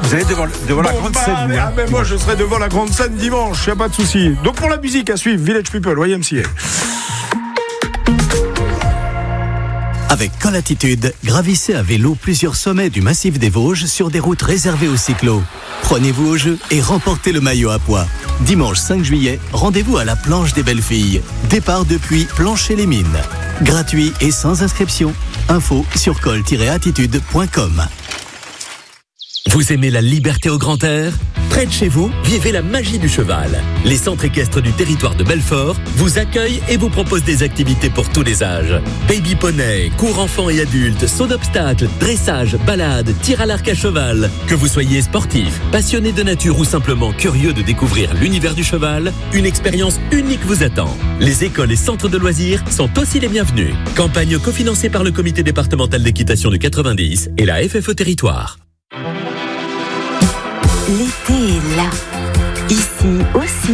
Vous allez devant la grande scène. Mais moi, je serai devant la grande scène dimanche, y a pas de souci. Donc pour la musique à suivre, Village People, YMCA. Avec Col Attitude, gravissez à vélo plusieurs sommets du massif des Vosges sur des routes réservées aux cyclos. Prenez-vous au jeu et remportez le maillot à pois. Dimanche 5 juillet, rendez-vous à la planche des belles filles. Départ depuis Plancher-les-Mines. Gratuit et sans inscription. Info sur col-attitude.com. Vous aimez la liberté au grand air ? Près de chez vous, vivez la magie du cheval. Les centres équestres du territoire de Belfort vous accueillent et vous proposent des activités pour tous les âges. Baby poney, cours enfants et adultes, saut d'obstacles, dressage, balade, tir à l'arc à cheval. Que vous soyez sportif, passionné de nature ou simplement curieux de découvrir l'univers du cheval, une expérience unique vous attend. Les écoles et centres de loisirs sont aussi les bienvenus. Campagne cofinancée par le comité départemental d'équitation du 90 et la FFE Territoire. L'été est là. Ici aussi.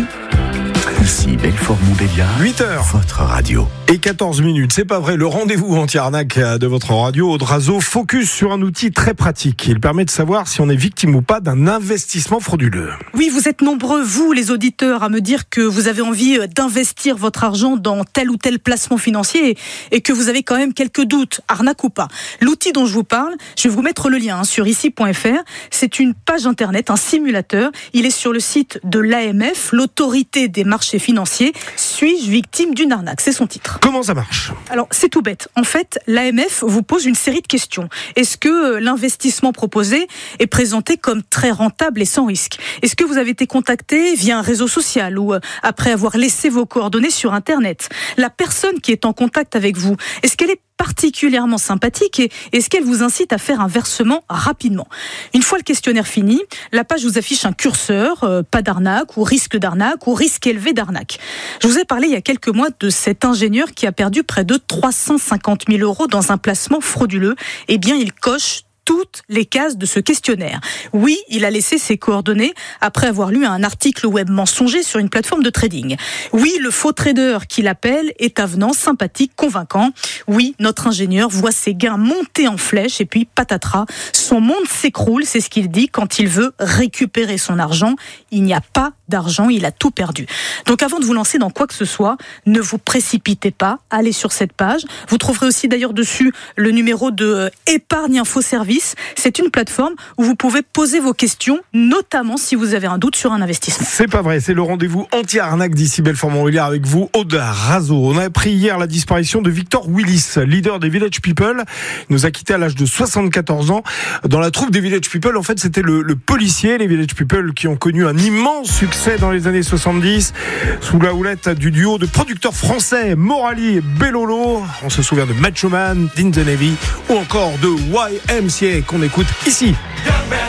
Ici, Belfort-Montbéliard. 8h. Votre radio. Et 14 minutes, c'est pas vrai, le rendez-vous anti-arnaque de votre radio, Audrazo, focus sur un outil très pratique. Il permet de savoir si on est victime ou pas d'un investissement frauduleux. Oui, vous êtes nombreux, vous les auditeurs, à me dire que vous avez envie d'investir votre argent dans tel ou tel placement financier et que vous avez quand même quelques doutes, arnaque ou pas. L'outil dont je vous parle, je vais vous mettre le lien sur ici.fr. C'est une page internet, un simulateur. Il est sur le site de l'AMF, l'autorité des marchés financiers. Suis-je victime d'une arnaque ? C'est son titre. Comment ça marche ? Alors, c'est tout bête. En fait, l'AMF vous pose une série de questions. Est-ce que l'investissement proposé est présenté comme très rentable et sans risque ? Est-ce que vous avez été contacté via un réseau social ou après avoir laissé vos coordonnées sur Internet ? La personne qui est en contact avec vous, est-ce qu'elle est particulièrement sympathique et est-ce qu'elle vous incite à faire un versement rapidement ? Une fois le questionnaire fini, la page vous affiche un curseur, pas d'arnaque ou risque élevé d'arnaque. Je vous ai parlé il y a quelques mois de cet ingénieur qui a perdu près de 350 000 € dans un placement frauduleux. Eh bien, il coche toutes les cases de ce questionnaire. Oui, il a laissé ses coordonnées après avoir lu un article web mensonger sur une plateforme de trading. Oui, le faux trader qui l'appelle est avenant, sympathique, convaincant. Oui, notre ingénieur voit ses gains monter en flèche et puis patatras, son monde s'écroule, c'est ce qu'il dit quand il veut récupérer son argent. Il n'y a pas d'argent, il a tout perdu. Donc avant de vous lancer dans quoi que ce soit, ne vous précipitez pas, allez sur cette page. Vous trouverez aussi d'ailleurs dessus le numéro de Épargne Info Service. C'est une plateforme où vous pouvez poser vos questions, notamment si vous avez un doute sur un investissement. C'est pas vrai, c'est le rendez-vous anti-arnaque d'ici Belfort-Montbéliard avec vous, Audrazo. On a appris hier la disparition de Victor Willis, leader des Village People. Il nous a quitté à l'âge de 74 ans. Dans la troupe des Village People, en fait, c'était le policier, les Village People qui ont connu un immense succès dans les années 70, sous la houlette du duo de producteurs français, Morali et Bellolo. On se souvient de Macho Man, Dean the Navy, ou encore de YMCA qu'on écoute ici.